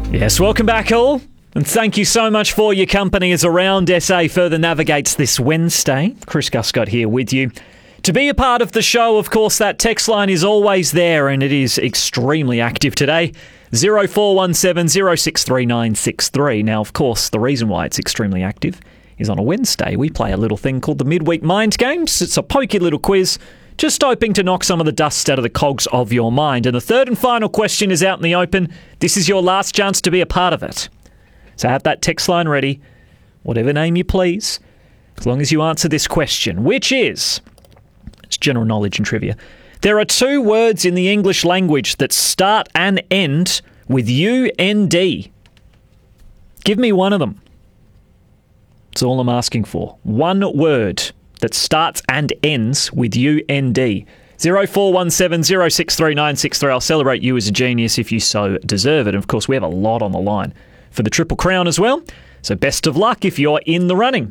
Yes, welcome back all. And thank you so much for your company as Around SA further navigates this Wednesday. Chris Guscott here with you. To be a part of the show, of course, that text line is always there and it is extremely active today. 0417 063963. Now, of course, the reason why it's extremely active is on a Wednesday we play a little thing called the Midweek Mind Games. It's a pokey little quiz, just hoping to knock some of the dust out of the cogs of your mind. And the third and final question is out in the open. This is your last chance to be a part of it. So have that text line ready, whatever name you please, as long as you answer this question, which is, it's general knowledge and trivia. There are two words in the English language that start and end with UND. Give me one of them. That's all I'm asking for. One word that starts and ends with UND. 0417 063963. I'll celebrate you as a genius if you so deserve it. And of course, we have a lot on the line for the Triple Crown as well. So best of luck if you're in the running.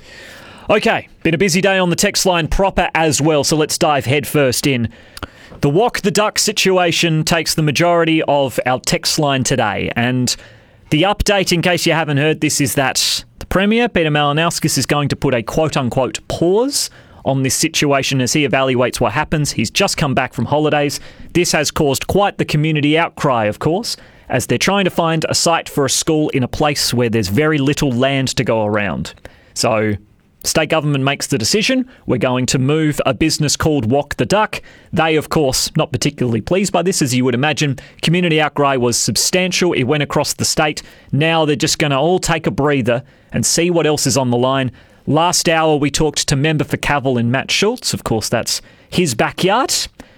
Okay, been a busy day on the text line proper as well, so let's dive head first in. The walk the duck situation takes the majority of our text line today, and the update, in case you haven't heard this, is that the Premier, Peter Malinauskas, is going to put a quote-unquote pause on this situation as he evaluates what happens. He's just come back from holidays. This has caused quite the community outcry, of course, as they're trying to find a site for a school in a place where there's very little land to go around. So state government makes the decision. We're going to move a business called Walk the Duck. They, of course, not particularly pleased by this, as you would imagine. Community outcry was substantial. It went across the state. Now they're just going to all take a breather and see what else is on the line. Last hour, we talked to member for Cavill and Matt Schultz. Of course, that's his backyard.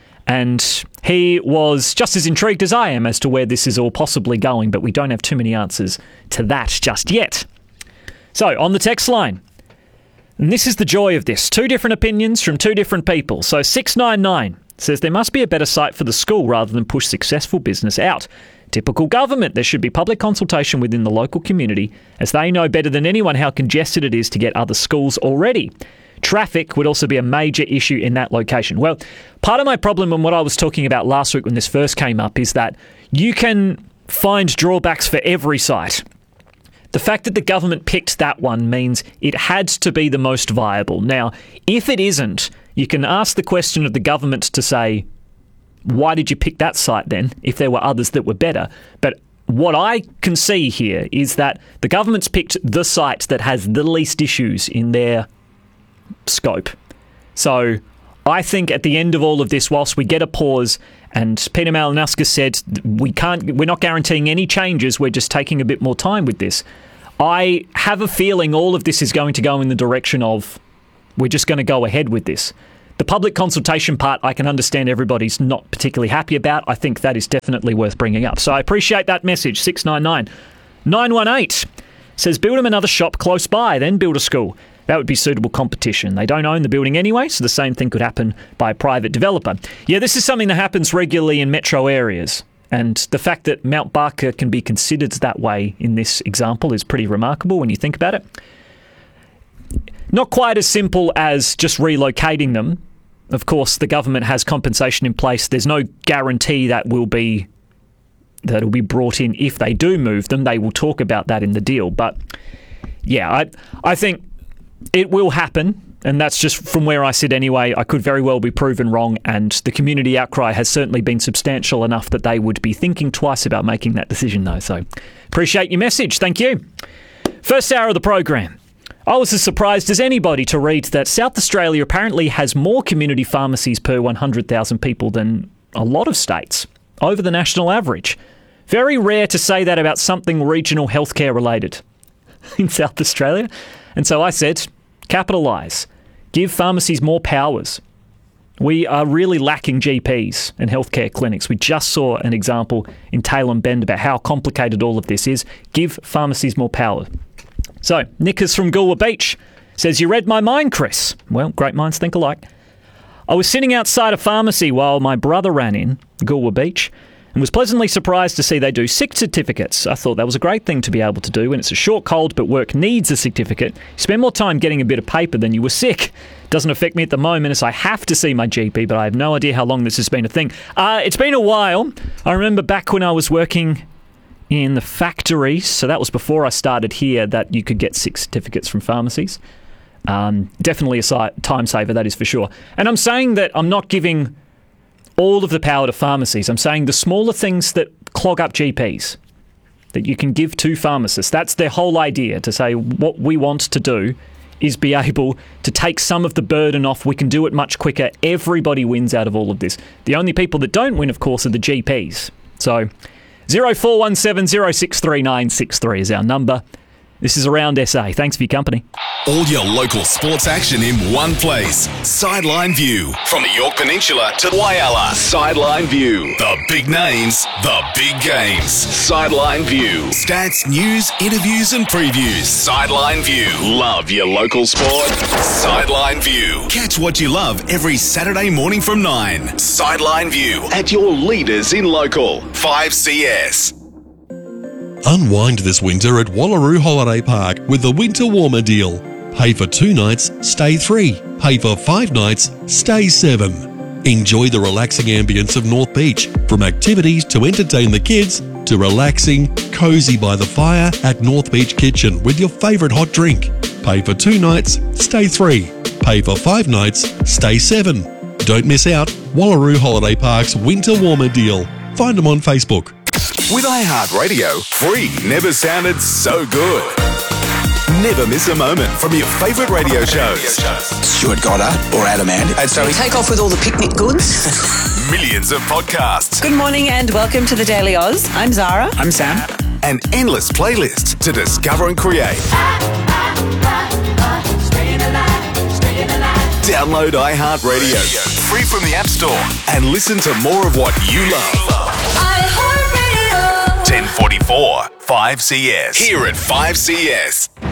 And he was just as intrigued as I am as to where this is all possibly going, but we don't have too many answers to that just yet. So, on the text line, and this is the joy of this, two different opinions from two different people. So 699 says there must be a better site for the school rather than push successful business out. Typical government. There should be public consultation within the local community as they know better than anyone how congested it is to get other schools already. Traffic would also be a major issue in that location. Well, part of my problem and what I was talking about last week when this first came up is that you can find drawbacks for every site. The fact that the government picked that one means it had to be the most viable. Now, if it isn't, you can ask the question of the government to say, why did you pick that site then, if there were others that were better? But what I can see here is that the government's picked the site that has the least issues in their scope. So I think at the end of all of this, whilst we get a pause, and Peter Malinauskas said we're not guaranteeing any changes, we're just taking a bit more time with this. I have a feeling all of this is going to go in the direction of we're just going to go ahead with this. The public consultation part, I can understand everybody's not particularly happy about. I think that is definitely worth bringing up. So I appreciate that message. 699 918 says build them another shop close by, then build a school. That would be suitable competition. They don't own the building anyway, so the same thing could happen by a private developer. Yeah, this is something that happens regularly in metro areas. And the fact that Mount Barker can be considered that way in this example is pretty remarkable when you think about it. Not quite as simple as just relocating them. Of course, the government has compensation in place. There's no guarantee that will be brought in if they do move them. They will talk about that in the deal. But yeah, I think it will happen. And that's just from where I sit anyway. I could very well be proven wrong, and the community outcry has certainly been substantial enough that they would be thinking twice about making that decision, though. So appreciate your message. Thank you. First hour of the program. I was as surprised as anybody to read that South Australia apparently has more community pharmacies per 100,000 people than a lot of states, over the national average. Very rare to say that about something regional healthcare related in South Australia. And so I said, capitalise. Give pharmacies more powers. We are really lacking GPs and healthcare clinics. We just saw an example in Tailem and Bend about how complicated all of this is. Give pharmacies more power. So, Nickers from Goolwa Beach says, you read my mind, Chris. Well, great minds think alike. I was sitting outside a pharmacy while my brother ran in, Goolwa Beach, and was pleasantly surprised to see they do sick certificates. I thought that was a great thing to be able to do when it's a short cold but work needs a certificate. You spend more time getting a bit of paper than you were sick. Doesn't affect me at the moment as I have to see my GP, but I have no idea how long this has been a thing. It's been a while. I remember back when I was working in the factories, so that was before I started here, that you could get 6 certificates from pharmacies. Definitely a time saver, that is for sure. And I'm saying that I'm not giving all of the power to pharmacies. I'm saying the smaller things that clog up GPs, that you can give to pharmacists. That's their whole idea, to say what we want to do is be able to take some of the burden off. We can do it much quicker. Everybody wins out of all of this. The only people that don't win, of course, are the GPs. So 0417 063963 is our number. This is Around SA. Thanks for your company. All your local sports action in one place. Sideline View. From the Yorke Peninsula to Whyalla. Sideline View. The big names, the big games. Sideline View. Stats, news, interviews and previews. Sideline View. Love your local sport. Sideline View. Catch what you love every Saturday morning from 9. Sideline View. At your leaders in local. 5CS. Unwind this winter at Wallaroo Holiday Park with the Winter Warmer deal. Pay for 2 nights, stay 3. Pay for 5 nights, stay 7. Enjoy the relaxing ambience of North Beach, from activities to entertain the kids to relaxing, cosy by the fire at North Beach Kitchen with your favourite hot drink. Pay for 2 nights, stay 3. Pay for 5 nights, stay 7. Don't miss out. Wallaroo Holiday Park's Winter Warmer deal. Find them on Facebook. With iHeartRadio, free never sounded so good. Never miss a moment from your favourite radio shows. Stuart Goddard or Adam Ant. And so we take off with all the picnic goods. Millions of podcasts. Good morning and welcome to the Daily Oz. I'm Zara. I'm Sam. And endless playlists to discover and create. Download iHeartRadio, free from the App Store, and listen to more of what you love. 1044 5CS. Here at 5CS.